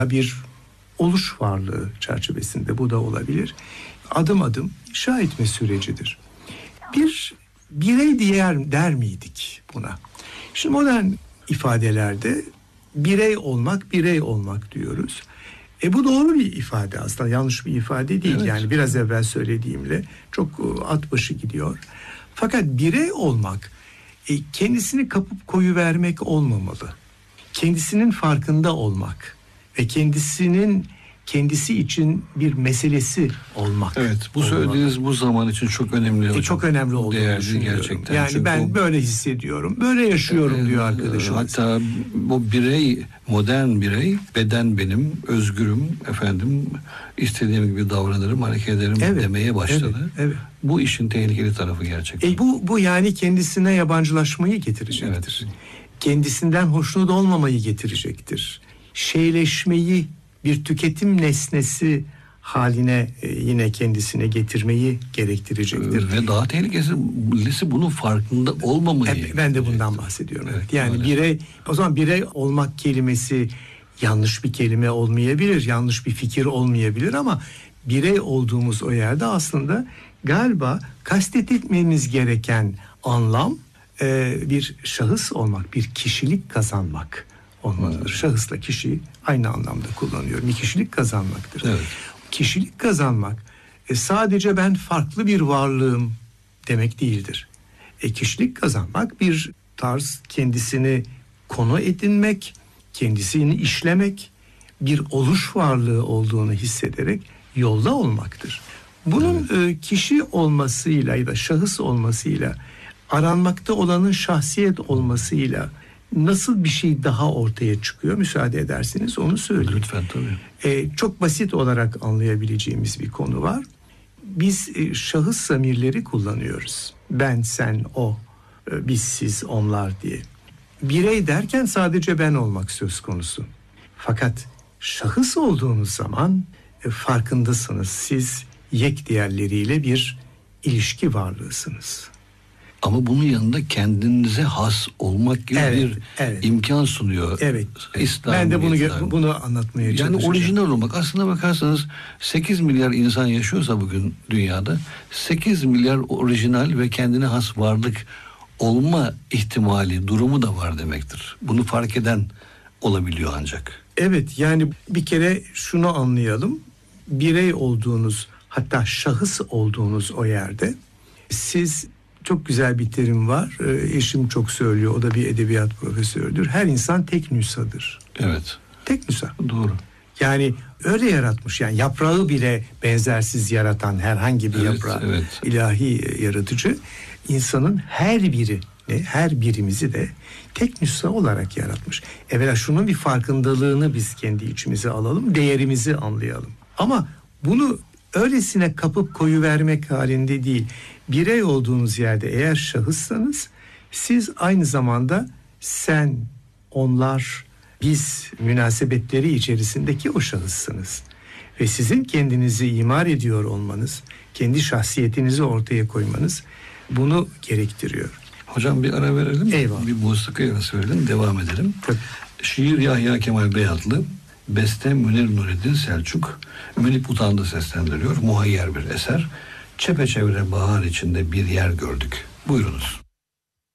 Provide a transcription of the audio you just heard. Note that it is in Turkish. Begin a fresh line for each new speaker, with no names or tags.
bir oluş varlığı çerçevesinde bu da olabilir. Adım adım inşa etme sürecidir. Bir birey der miydik buna? Şimdi modern ifadelerde birey olmak diyoruz. Bu doğru bir ifade aslında, yanlış bir ifade değil. Evet. Yani biraz evvel söylediğimle çok at başı gidiyor. Fakat birey olmak kendisini kapıp koyuvermek olmamalı. Kendisinin farkında olmak ve kendisi için bir meselesi olmak.
Evet, bu söylediğiniz bu zaman için çok önemli hocam.
Çok önemli olduğunu düşünüyorum. Gerçekten. Yani çünkü ben böyle hissediyorum, böyle yaşıyorum diyor arkadaşımız.
Hatta bu birey, modern birey, beden benim, özgürüm, istediğim gibi davranırım, hareket ederim demeye başladı. Evet. Bu işin tehlikeli tarafı gerçekten.
Bu yani kendisine yabancılaşmayı getirecektir. Evet. Kendisinden hoşnut olmamayı getirecektir. Şeyleşmeyi, bir tüketim nesnesi yine kendisine getirmeyi gerektirecektir.
Ve daha tehlikelisi bunun farkında olmamayı.
Ben de bundan bahsediyorum. Evet, yani o zaman birey olmak kelimesi yanlış bir kelime olmayabilir, yanlış bir fikir olmayabilir ama birey olduğumuz o yerde aslında galiba kastetmemiz gereken anlam bir şahıs olmak, bir kişilik kazanmak olmalıdır. Şahısla kişiyi aynı anlamda kullanıyorum. Bir kişilik kazanmaktır. Evet. Kişilik kazanmak sadece ben farklı bir varlığım demek değildir. Kişilik kazanmak bir tarz, kendisini konu edinmek, kendisini işlemek, bir oluş varlığı olduğunu hissederek yolda olmaktır. Bunun kişi olmasıyla ya da şahıs olmasıyla, aranmakta olanın şahsiyet olmasıyla nasıl bir şey daha ortaya çıkıyor? Müsaade ederseniz onu söyleyeyim.
Lütfen, tabii.
Çok basit olarak anlayabileceğimiz bir konu var. Biz şahıs zamirleri kullanıyoruz. Ben, sen, o, biz, siz, onlar diye. Birey derken sadece ben olmak söz konusu. Fakat şahıs olduğunuz zaman farkındasınız. Siz yek diğerleriyle bir ilişki varlığısınız.
Ama bunun yanında kendinize has olmak gibi bir imkan sunuyor.
Evet. Ben de bunu anlatmaya çalışacağım.
Yani orijinal olmak. Aslına bakarsanız 8 milyar insan yaşıyorsa bugün dünyada 8 milyar orijinal ve kendine has varlık olma ihtimali, durumu da var demektir. Bunu fark eden olabiliyor ancak.
Evet, yani bir kere şunu anlayalım. Birey olduğunuz, hatta şahıs olduğunuz o yerde siz, çok güzel bir terim var. Eşim çok söylüyor. O da bir edebiyat profesörüdür. Her insan tek nüshadır.
Evet.
Tek nüsha.
Doğru.
Yani öyle yaratmış. Yani yaprağı bile benzersiz yaratan herhangi bir yaprağı ilahi yaratıcı insanın her birimizi de tek nüsha olarak yaratmış. Evvela şunun bir farkındalığını biz kendi içimize alalım. Değerimizi anlayalım. Ama bunu öylesine kapıp koyuvermek halinde değil. Birey olduğunuz yerde eğer şahıssanız siz aynı zamanda sen, onlar, biz münasebetleri içerisindeki o şahıssınız. Ve sizin kendinizi imar ediyor olmanız, kendi şahsiyetinizi ortaya koymanız bunu gerektiriyor.
Hocam bir ara verelim.
Eyvallah.
Bir musiki arası verelim, devam edelim.
Tabii.
Şiir Yahya Kemal Beyatlı, beste Münir Nurettin Selçuk, Münip Utandı seslendiriyor. Muhayyer bir eser. Çepeçevre bahar içinde bir yer gördük. Buyurunuz.